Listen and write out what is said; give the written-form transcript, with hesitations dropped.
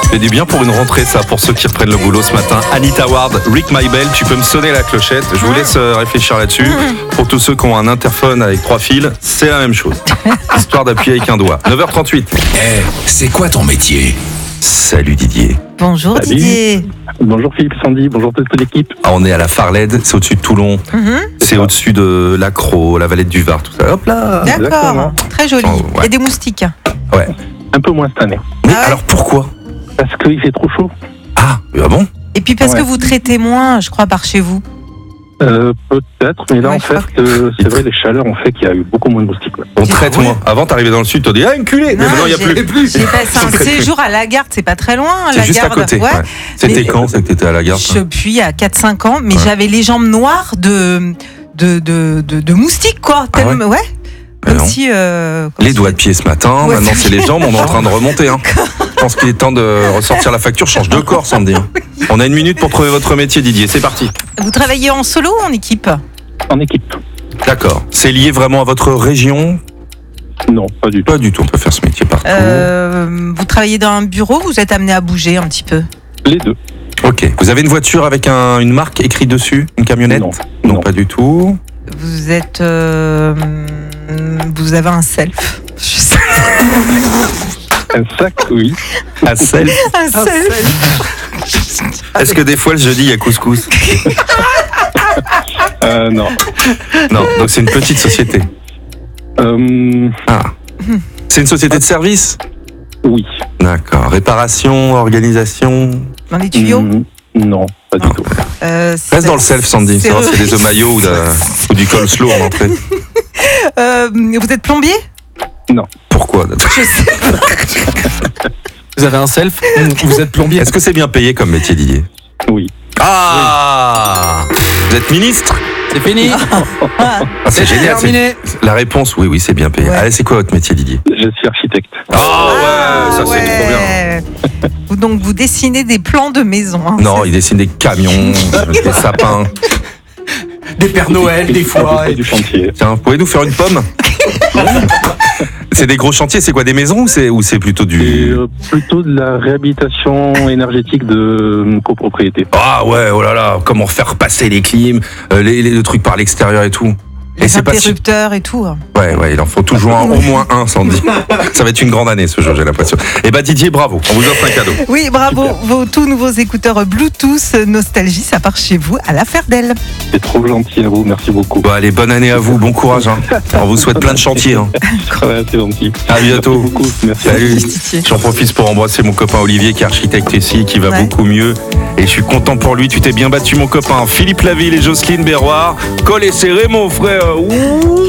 fait du bien pour une rentrée, ça, pour ceux qui reprennent le boulot ce matin. Anita Ward, Rick My Bell, tu peux me sonner la clochette. Je vous laisse réfléchir là-dessus. Pour tous ceux qui ont un interphone avec 3 fils, c'est la même chose. Histoire d'appuyer avec un doigt. 9h38. C'est quoi ton métier? Salut Didier. Bonjour Salut. Didier. Bonjour Philippe, Sandy, bonjour toute l'équipe. Ah, on est à la Farlède, c'est au-dessus de Toulon. C'est au-dessus de l'Accro, la Vallée du Var, tout ça. Hop là. D'accord, Exactement. très joli. Oh, ouais. Il y a des moustiques. Ouais. Un peu moins cette année, Mais Ah ouais. alors pourquoi? parce qu'il fait trop chaud. Ah bon? Et puis parce Ouais. que vous traitez moins, je crois, par chez vous. Peut-être, mais là Ouais, en je fait, crois c'est vrai, les chaleurs ont fait qu'il y a eu beaucoup moins de moustiques. Ouais. On J'ai- traite ouais. moins. Avant, t'arrivais dans le sud, t'as dit, ah, enculé. Mais maintenant, il n'y a plus. J'ai passé un On traite plus. séjour à Lagarde, c'est pas très loin. C'est juste à Lagarde. côté. Ouais. ouais. C'était Mais- quand, c'est que t'étais à la gare? Depuis à 4-5 ans, mais Ouais. j'avais les jambes noires de moustiques, quoi. Ah ouais Tellement- ouais. Mais Comme non. si, comme Les si- doigts de pied ce matin, Ouais, maintenant c'est- c'est les jambes, on est en train de remonter. Hein. Je pense qu'il est temps de ressortir la facture, change de corps, Sandy. On a 1 minute pour trouver votre métier, Didier. C'est parti. Vous travaillez en solo ou en équipe? En équipe? D'accord. C'est lié vraiment à votre région? Non, pas du tout. Pas du tout, on peut faire ce métier partout. Vous travaillez dans un bureau ou vous êtes amené à bouger un petit peu? Les deux. Ok. Vous avez une voiture avec une marque écrite dessus? Une camionnette? Non. Non, Non. pas du tout. Vous êtes. Vous avez un self. Je sais. Un sac, oui. À self. Un self. Est-ce que des fois le jeudi il y a couscous? Non. Non, donc c'est une petite société. Ah. C'est une société de service? Oui. D'accord. Réparation, organisation. Dans les tuyaux? Non, pas du tout. Reste dans le self, Sandy. Savoir si c'est des œufs maillots ou du coleslaw en entrée. Vous êtes plombier? Pourquoi? Je sais. Vous avez un self, vous êtes plombier. Est-ce que c'est bien payé comme métier, Didier? Oui. Ah! Vous êtes ministre? C'est fini. Ah, c'est génial. terminé. La réponse, oui, c'est bien payé. Ouais. Allez, c'est quoi votre métier, Didier? Je suis architecte. Ah ouais, ça c'est trop bien. Donc vous dessinez des plans de maison. Hein, Non, il dessine des camions, des sapins. Des Pères Noël, des fois. Pas du chantier. Tiens, vous pouvez nous faire une pomme? C'est des gros chantiers, c'est quoi, des maisons ou c'est plutôt Et du... plutôt de la réhabilitation énergétique de copropriété. Ah ouais, oh là là, comment faire passer les clims, le truc par l'extérieur et tout. Et les c'est pas si... interrupteurs et tout. Ouais, il en faut toujours au moins un, Sandy. Ça va être une grande année ce jour, j'ai l'impression. Eh ben Didier, bravo, on vous offre un cadeau. Oui, bravo. Vos tout nouveaux écouteurs Bluetooth Nostalgie, ça part chez vous à la Ferdelle. C'est trop gentil à vous, merci beaucoup. Bon, allez, bonne année à vous, bon courage. Hein. On vous souhaite plein de chantiers. Hein. Ouais, c'est gentil. À bientôt. Merci beaucoup. Merci. Salut. J'en profite pour embrasser mon copain Olivier qui est architecte ici, qui va Ouais. beaucoup mieux. Et je suis content pour lui. Tu t'es bien battu, mon copain. Philippe Laville et Jocelyne Berroir. Col et serré, mon frère. Ouh.